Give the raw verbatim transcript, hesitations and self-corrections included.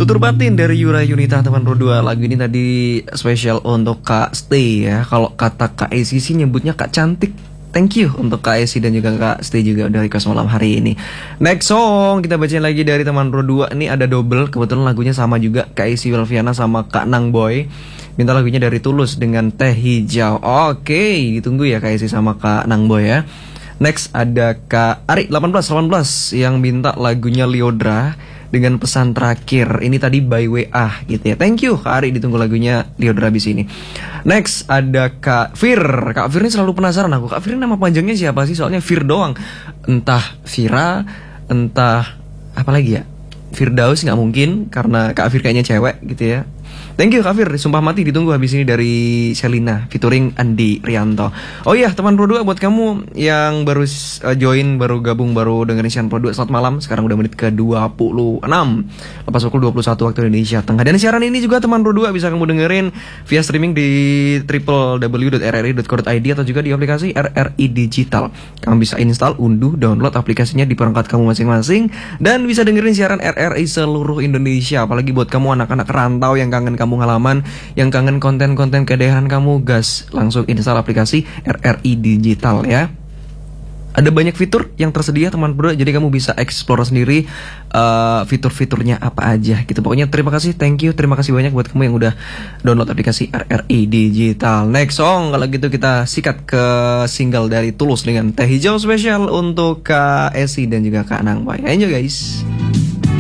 Tutur Batin dari Yura Yunita teman berdua. Lagu ini tadi spesial untuk Kak Stay ya. Kalau kata Kak Esi sih nyebutnya Kak Cantik. Thank you untuk Kak Esi dan juga Kak Stay juga udah request malam hari ini. Next song kita bacain lagi dari teman berdua. Ini ada double, kebetulan lagunya sama juga. Kak Esi Wilviana sama Kak Nang Boy minta lagunya dari Tulus dengan Teh Hijau. Oke, ditunggu ya Kak Esi sama Kak Nang Boy ya. Next ada Kak Ari delapan belas delapan belas yang minta lagunya Liodra dengan pesan terakhir. Ini tadi by W A gitu ya. Thank you Kak Ari, ditunggu lagunya Liodra abis ini. Next ada Kak Fir. Kak Fir ini selalu penasaran aku, Kak Fir ini nama panjangnya siapa sih? Soalnya Fir doang. Entah Vira, entah apa lagi ya, Firdaus nggak mungkin karena Kak Fir kayaknya cewek gitu ya. Thank you Kak Fir, sumpah mati ditunggu habis ini dari Selina featuring Andi Rianto. Oh iya teman Pro dua, buat kamu yang baru uh, join, baru gabung, baru dengerin siaran Pro dua, selamat malam. Sekarang udah menit ke dua puluh enam, lepas pukul dua puluh satu waktu Indonesia Tengah. Dan siaran ini juga teman Pro dua bisa kamu dengerin via streaming di w w w dot r r i dot co dot i d atau juga di aplikasi R R I Digital. Kamu bisa install, unduh, download aplikasinya di perangkat kamu masing-masing dan bisa dengerin siaran R R I seluruh Indonesia. Apalagi buat kamu anak-anak rantau yang kangen kamu halaman, yang kangen konten-konten kedaerahan kamu, gas langsung install aplikasi R R I Digital ya. Ada banyak fitur yang tersedia teman bro, jadi kamu bisa explore sendiri uh, fitur-fiturnya apa aja gitu. Pokoknya terima kasih, thank you, terima kasih banyak buat kamu yang udah download aplikasi R R I Digital. Next song, kalau gitu kita sikat ke single dari Tulus dengan Teh Hijau spesial untuk Kak Esi dan juga Kak Nang Boy. Enjoy guys.